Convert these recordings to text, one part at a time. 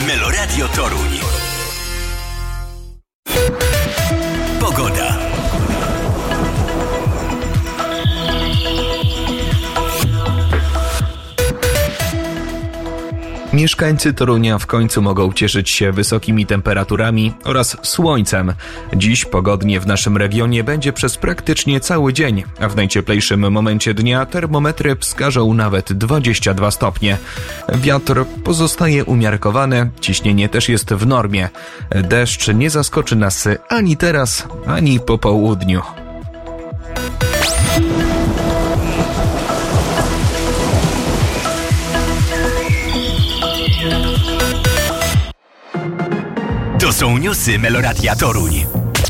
Meloradio Toruń. Pogoda. Mieszkańcy Torunia w końcu mogą cieszyć się wysokimi temperaturami oraz słońcem. Dziś pogodnie w naszym regionie będzie przez praktycznie cały dzień, a w najcieplejszym momencie dnia termometry wskażą nawet 22 stopnie. Wiatr pozostaje umiarkowany, ciśnienie też jest w normie. Deszcz nie zaskoczy nas ani teraz, ani po południu. To są newsy Meloradia Toruń.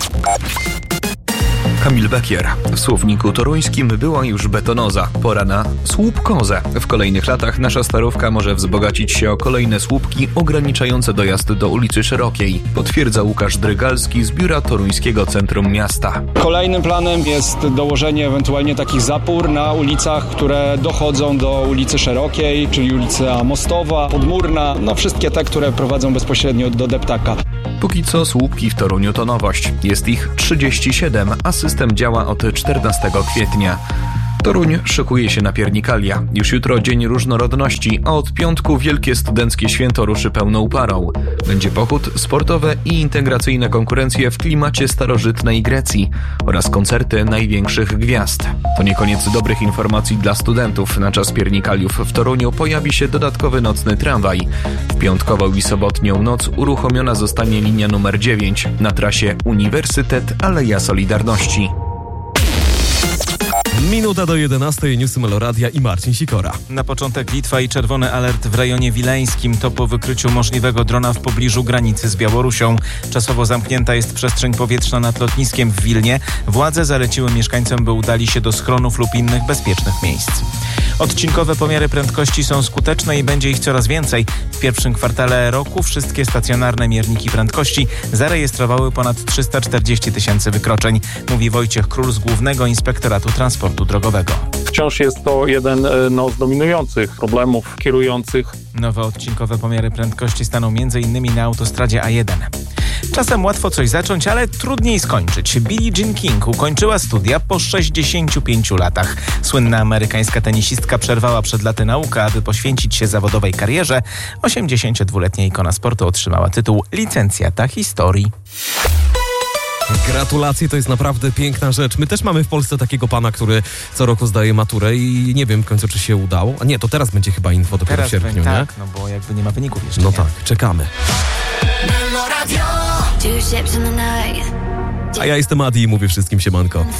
Kamil Bekier. W słowniku toruńskim była już betonoza. Pora na słupkozę. W kolejnych latach nasza starówka może wzbogacić się o kolejne słupki ograniczające dojazd do ulicy Szerokiej, potwierdza Łukasz Drygalski z Biura Toruńskiego Centrum Miasta. Kolejnym planem jest dołożenie ewentualnie takich zapór na ulicach, które dochodzą do ulicy Szerokiej, czyli ulica Mostowa, Podmurna, wszystkie te, które prowadzą bezpośrednio do Deptaka. Póki co słupki w Toruniu to nowość. Jest ich 37, a system działa od 14 kwietnia. Toruń szykuje się na piernikalia. Już jutro Dzień Różnorodności, a od piątku wielkie studenckie święto ruszy pełną parą. Będzie pochód, sportowe i integracyjne konkurencje w klimacie starożytnej Grecji oraz koncerty największych gwiazd. To nie koniec dobrych informacji dla studentów. Na czas piernikaliów w Toruniu pojawi się dodatkowy nocny tramwaj. W piątkową i sobotnią noc uruchomiona zostanie linia numer 9 na trasie Uniwersytet Aleja Solidarności. Minuta do 11, newsy Meloradia i Marcin Sikora. Na początek Litwa i czerwony alert w rejonie wileńskim. To po wykryciu możliwego drona w pobliżu granicy z Białorusią. Czasowo zamknięta jest przestrzeń powietrzna nad lotniskiem w Wilnie. Władze zaleciły mieszkańcom, by udali się do schronów lub innych bezpiecznych miejsc. Odcinkowe pomiary prędkości są skuteczne i będzie ich coraz więcej. W pierwszym kwartale roku wszystkie stacjonarne mierniki prędkości zarejestrowały ponad 340 tysięcy wykroczeń, mówi Wojciech Król z Głównego Inspektoratu Transportu Drogowego. Wciąż jest to jeden z dominujących problemów kierujących. Nowe odcinkowe pomiary prędkości staną m.in. na autostradzie A1. Czasem łatwo coś zacząć, ale trudniej skończyć. Billie Jean King ukończyła studia po 65 latach. Słynna amerykańska tenisistka przerwała przed laty naukę, aby poświęcić się zawodowej karierze. 82-letnia ikona sportu otrzymała tytuł licencjata historii. Gratulacje, to jest naprawdę piękna rzecz. My też mamy w Polsce takiego pana, który co roku zdaje maturę i nie wiem w końcu, czy się udało. A nie, to teraz będzie chyba info dopiero w sierpniu, tak, nie? No bo jakby nie ma wyników jeszcze. No nie? tak, czekamy. A ja jestem Adi i mówię wszystkim siemanko.